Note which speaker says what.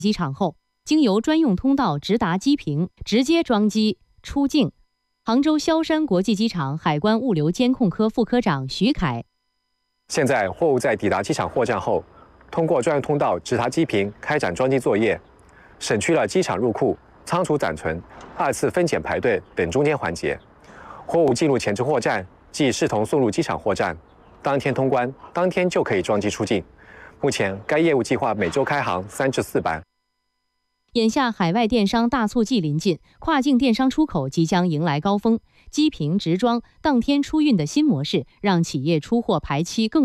Speaker 1: 机场后，经由专用通道直达机坪，直接装机出境。杭州萧山国际机场海关物流监控科副科长徐凯：
Speaker 2: 现在货物在抵达机场货站后，通过专用通道直达机坪开展装机作业，省去了机场入库、仓储暂存、2次分拣排队等中间环节。货物进入前置货站，即视同送入机场货站，当天通关，当天就可以装机出境。目前，该业务计划每周开航3至4班。
Speaker 1: 眼下海外电商大促季临近，跨境电商出口即将迎来高峰，机坪直装、当天出运的新模式，让企业出货排期更